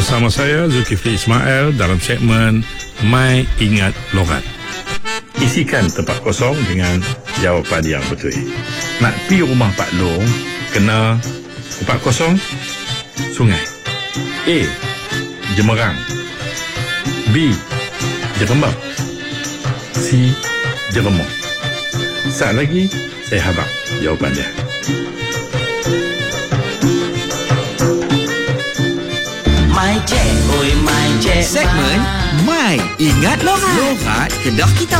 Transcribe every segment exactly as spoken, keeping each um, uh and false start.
Bersama saya Zulkifli Ismail dalam segmen My Ingat Logat. Isikan tempat kosong dengan jawapan yang betul. Nak pergi rumah Pak Long, kena tempat kosong, sungai. A. Jemerang. B. Jerembab. C. Jeremuk. Saat lagi saya harap jawapannya. My Cek, oi My Cek. Segmen My Ingat Logat. Logat Kedah kita.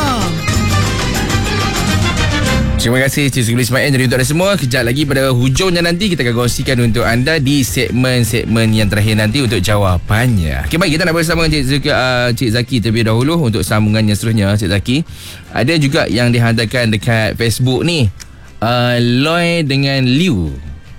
Terima kasih Cik Zulkifli Ismail. Jadi untuk anda semua, kejap lagi pada hujungnya nanti kita akan kongsikan untuk anda di segmen-segmen yang terakhir nanti untuk jawapannya. Okay, baik, kita nak bersama dengan Cik, Zaki, uh, Cik Zaki terlebih dahulu untuk sambungannya seterusnya. Cik Zaki, ada juga yang dihantarkan dekat Facebook ni, uh, Loy dengan Liu.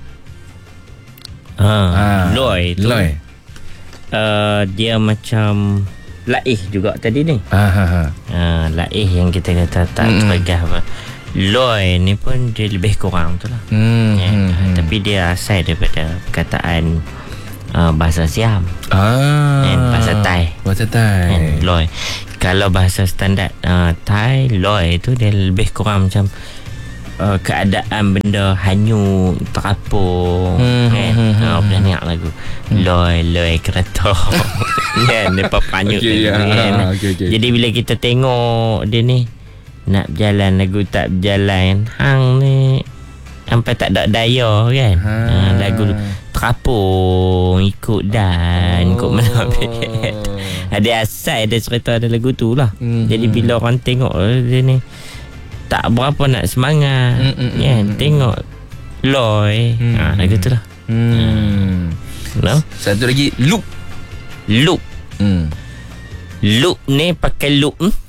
Ha, Ha, Loy tu Loy. Uh, dia macam Laih juga tadi ni. Ah, ha, ha. uh, Laih yang kita kata tak Mm-mm. tergah apa. Loy ni pun dia lebih kurang tu lah. Hmm, Ya, hmm, hmm. Tapi dia asal daripada perkataan uh, bahasa Siam, Ah, and bahasa Thai. Bahasa Thai. And Loy. Kalau bahasa standard uh, Thai, Loy tu dia lebih kurang macam uh, keadaan benda hanyut, terapung, Hmm, kan. hmm, hmm, Uh, pernah dengar lagu Loy, Loy kereta. Kan, dia panyut Okey, ya. kan. Okey, okey. Jadi bila kita tengok dia ni nak berjalan, lagu tak berjalan, hang ni sampai tak ada daya kan. Ha. Ha, lagu terapung, ikut dan ikut mana. Ada asal ada cerita ada lagu tu lah. Hmm. Jadi bila orang tengok dia ni tak berapa nak semangat. Hmm, hmm, Kan, hmm, tengok Loy. Hmm. Ha, lagu tu lah. Hmm. No? Satu lagi loop. Loop. Hmm. Loop ni pakai loop. Hmm?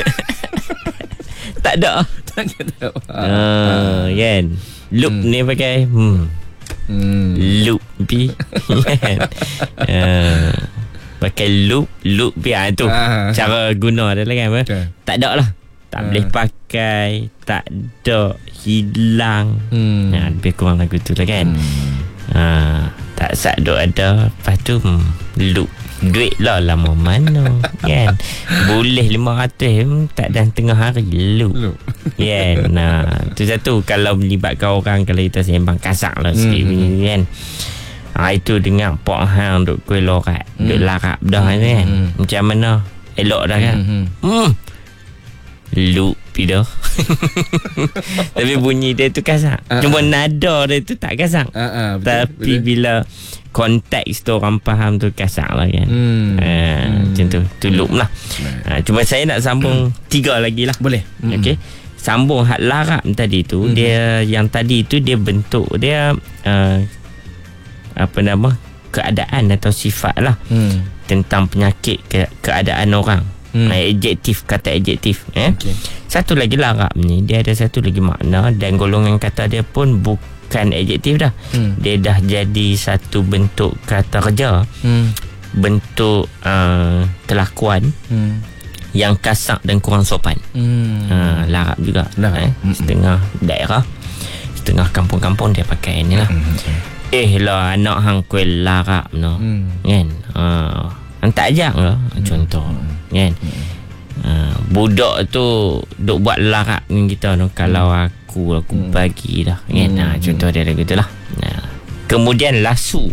Tak ada. Tak kata. Ah, kan. Loop Hmm. ni pakai hmm. Hmm. Loop pi. Kan. Ah, pakai loop, loop pi ah, tu. Ah. Cara guna dia lah kan. Apa? Okay. Tak ada lah. Tak Ah. boleh pakai, tak ada, hilang. Hmm. Nah, lebih kurang lagu tu lah kan. Hmm. Ah, tak sat duk ada. Lepas tu hmm, loop. Duit lah lama mana kan. Boleh lima ratus hmm, tak dalam tengah hari loop. Loop. Kan. Nah, tu satu kalau melibatkan orang, kalau kita sembang kasar lah sikit Hmm. kan. Ha, itu dengar Pak Hang duk kuih lorat, Hmm. duk larap dah kan. Hmm. Macam mana? Elok dah kan. Hmm. Hmm. Loop dah. Tapi bunyi dia tu kasar. Ah, Cuma ah. nada dia tu tak kasar. Ah, ah, betul, Tapi betul. bila konteks tu orang faham tu kasar lah kan. Hmm. Ha, Hmm. macam tu. Tu loop lah. Ha, cuma saya nak sambung tiga lagi lah. Boleh. Hmm. Okey. Sambung hak larap tadi tu, Hmm. dia yang tadi tu dia bentuk dia uh, apa nama? Keadaan atau sifat lah. Hmm. Tentang penyakit ke, keadaan orang. Hmm. Hmm. Adjektif, kata adjektif eh. Okey. Satu lagi larap ni, dia ada satu lagi makna, dan golongan kata dia pun bukan adjektif dah. Hmm. Dia dah jadi satu bentuk kata kerja, Hmm. bentuk uh, kelakuan Hmm. yang kasar dan kurang sopan. Hmm. Ha, larap juga Larap. eh. Mm-mm. Setengah daerah, setengah kampung-kampung dia pakai ni lah. Hmm. Eh lah anak hang kuih larap no. Hmm. Kan. Ha, hang tak ajak lah contoh. Kan. Ha, budak tu duk buat larap dengan kita no. Kalau aku aku Hmm. bagi dah kan. Hmm. Ha, contoh dia lagu tu lah. Ha. Kemudian lasu.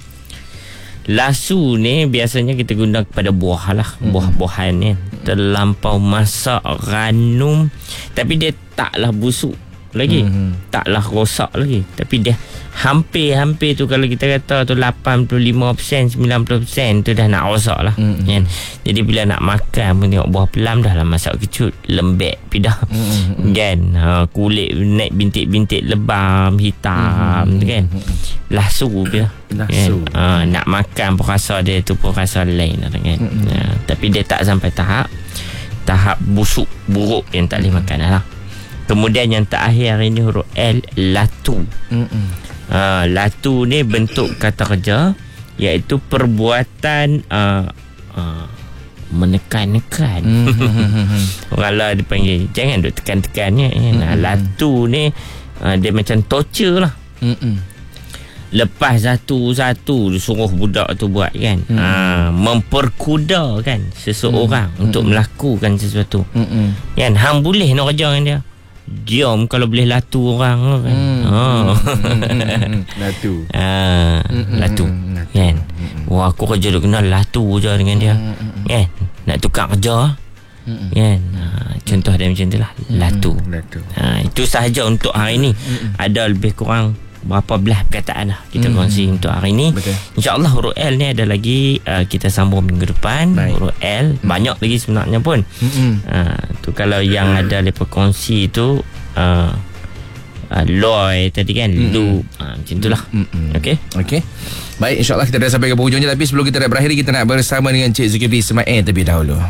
Lasu ni biasanya kita guna kepada buah lah. Hmm. Buah-buahan ni terlampau masak, ranum, tapi dia taklah busuk lagi. Hmm. Taklah rosak lagi. Tapi dia hampir-hampir tu, kalau kita kata tu lapan puluh lima peratus, sembilan puluh peratus tu dah nak rosak lah. Hmm. Kan? Jadi bila nak makan pun tengok buah pelam dah lah masak kecut, lembek pidah. Hmm. Kan? Ha, kulit naik bintik-bintik lebam, hitam tu kan. Lasu pidah. Lasu. Kan? Ha, nak makan pun rasa dia tu pun rasa lain lah kan. Mm-mm. Ha, tapi dia tak sampai tahap tahap busuk, buruk yang tak boleh makan lah. Kemudian yang terakhir hari ni huruf L, latu. Hmm. Ha, latu ni bentuk kata kerja, iaitu perbuatan uh, uh, menekan-nekan. Hmm. Orang lah dia panggil, jangan duk tekan-tekan ni. Mm-mm. Nah, latu ni uh, dia macam torture lah. Hmm. lepas satu-satu suruh budak tu buat kan. hmm. ha, Memperkuda kan seseorang hmm. untuk hmm. melakukan sesuatu. hmm. Kan hang boleh nak kerja dengan dia, diam kalau boleh latu orang kan. hmm. oh. hmm. Latu ha, hmm. Latu kan. Wah, aku kerja duk kenal latu je dengan dia. hmm. Kan nak tukar kerja Mm-mm. kan. Ha, contoh dia macam tu lah. Latu, latu. Ha, itu sahaja untuk hari ni. Mm-mm. Ada lebih kurang berapa belah perkataan lah kita mm-hmm. kongsi untuk hari ni. InsyaAllah huruf L ni ada lagi, uh, kita sambung minggu depan. Baik. Huruf L mm-hmm. banyak lagi sebenarnya pun. mm-hmm. uh, tu kalau yang ada lepas kongsi tu uh, uh, Loy tadi kan. mm-hmm. Lu uh, macam tu lah. mm-hmm. Okay Okay. Baik, insyaAllah kita dah sampai ke penghujungnya. Tapi sebelum kita nak berakhir, kita nak bersama dengan Cik Zulkifli Ismail terlebih dahulu.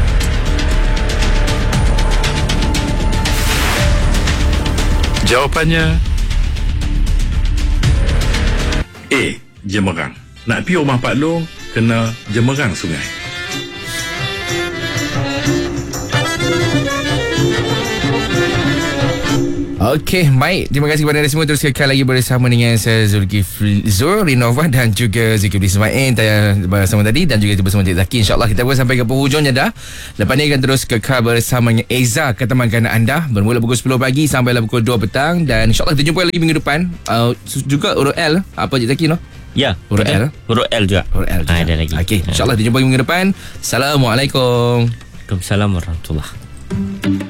Jawapannya A. Jemerang. Nak pergi rumah Pak Long, kena jemerang sungai. Okey, baik. Terima kasih kepada anda semua. Terus kekal lagi bersama dengan saya Zulkifli Zul Rinova dan juga Zulkifli Ismail bersama tadi, dan juga bersama Cik Zaki. InsyaAllah kita pun sampai ke penghujungnya dah. Lepas ni akan terus kekal bersama dengan Eza ke teman kanak anda, bermula pukul sepuluh pagi sampai pukul dua petang. Dan insyaAllah kita jumpa lagi minggu depan. uh, Juga huruf L. Apa Cik Zaki no? Ya, huruf L. Huruf L juga. Huruf L juga. Ha, ada lagi. Okey, insyaAllah kita jumpa lagi minggu depan. Assalamualaikum. Waalaikumsalam warahmatullahi.